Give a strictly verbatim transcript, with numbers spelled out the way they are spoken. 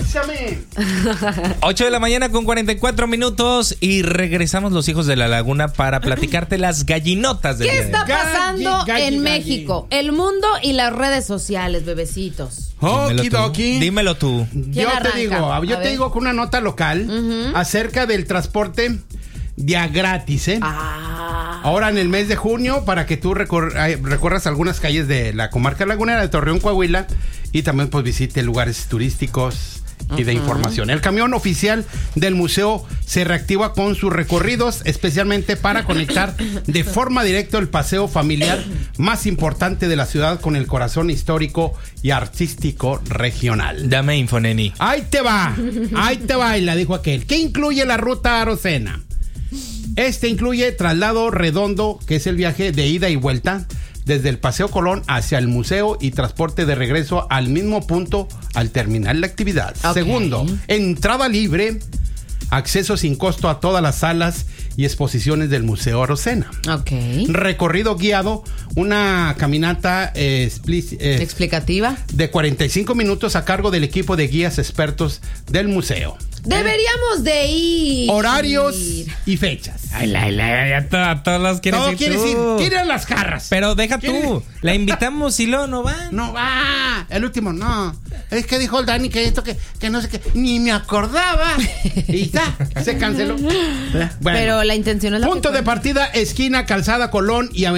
Avísame. ocho de la mañana con cuarenta y cuatro minutos y regresamos los hijos de la laguna para platicarte las gallinotas del ¿Qué día de está hoy. pasando Galli, galli, en galli. México, el mundo y las redes sociales, bebecitos? Dímelo tú. Okidoki. Dímelo tú. Yo arranca? te digo, A yo te ver. digo con una nota local Ujú. acerca del transporte día gratis, ¿eh? Ah. Ahora en el mes de junio, para que tú recor- ay, recorras algunas calles de la comarca lagunera de Torreón, Coahuila, y también pues visite lugares turísticos y de información. El camión oficial del museo se reactiva con sus recorridos, especialmente para conectar de forma directa el paseo familiar más importante de la ciudad con el corazón histórico y artístico regional. Dame info, neni. Ahí te va, ahí te va, y la dijo aquel. ¿Qué incluye la ruta Arocena? Este incluye traslado redondo, que es el viaje de ida y vuelta desde el Paseo Colón hacia el museo y transporte de regreso al mismo punto al terminar la actividad. Ok. Segundo, entrada libre, acceso sin costo a todas las salas y exposiciones del Museo Arocena. Ok. Recorrido guiado, una caminata eh, expli- eh, Explicativa. de cuarenta y cinco minutos a cargo del equipo de guías expertos del museo. Deberíamos de ir. Horarios y fechas. Ay, la, la, ya to- a todos los quieres Todo ir quiere tú. decir, quieren las jarras. Pero deja ¿Quiere- tú. La invitamos y luego no van. No va, el último no. Es que dijo el Dani que esto, que, que no sé qué, ni me acordaba. Y ya, se canceló. Bueno, Pero la intención es la punto que de partida, esquina, Calzada, Colón y Avenida